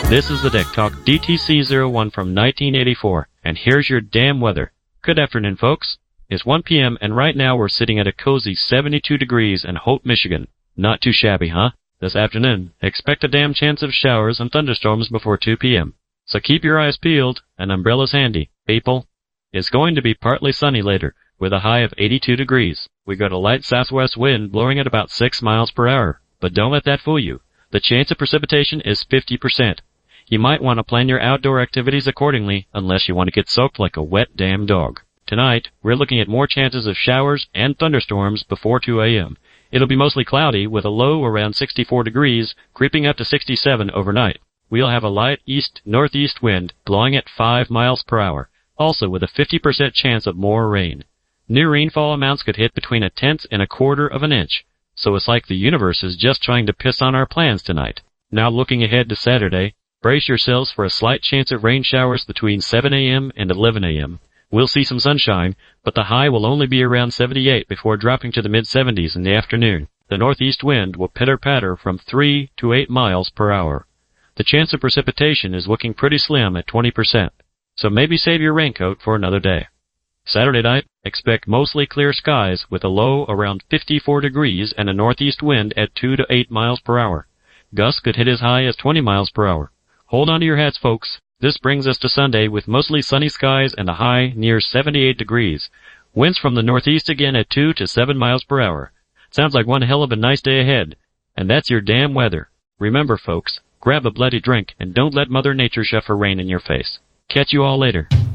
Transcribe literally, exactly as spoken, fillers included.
This is the Deck Talk D T C zero one from nineteen eighty-four, and here's your damn weather. Good afternoon, folks. It's one p m and right now we're sitting at a cozy seventy-two degrees in Hope, Michigan. Not too shabby, huh? This afternoon, expect a damn chance of showers and thunderstorms before two p m So keep your eyes peeled and umbrellas handy, people. It's going to be partly sunny later, with a high of eighty-two degrees. We got a light southwest wind blowing at about six miles per hour, but don't let that fool you. The chance of precipitation is fifty percent. You might want to plan your outdoor activities accordingly, unless you want to get soaked like a wet damn dog. Tonight, we're looking at more chances of showers and thunderstorms before two a m It'll be mostly cloudy, with a low around sixty-four degrees, creeping up to sixty-seven overnight. We'll have a light east-northeast wind blowing at five miles per hour, also with a fifty percent chance of more rain. New rainfall amounts could hit between a tenth and a quarter of an inch, so it's like the universe is just trying to piss on our plans tonight. Now looking ahead to Saturday, brace yourselves for a slight chance of rain showers between seven a m and eleven a m We'll see some sunshine, but the high will only be around seventy-eight before dropping to the mid-seventies in the afternoon. The northeast wind will pitter-patter from three to eight miles per hour. The chance of precipitation is looking pretty slim at twenty percent, so maybe save your raincoat for another day. Saturday night, expect mostly clear skies with a low around fifty-four degrees and a northeast wind at two to eight miles per hour. Gusts could hit as high as twenty miles per hour. Hold on to your hats, folks. This brings us to Sunday with mostly sunny skies and a high near seventy-eight degrees. Winds from the northeast again at two to seven miles per hour. Sounds like one hell of a nice day ahead. And that's your damn weather. Remember, folks, grab a bloody drink and don't let Mother Nature shove her rain in your face. Catch you all later.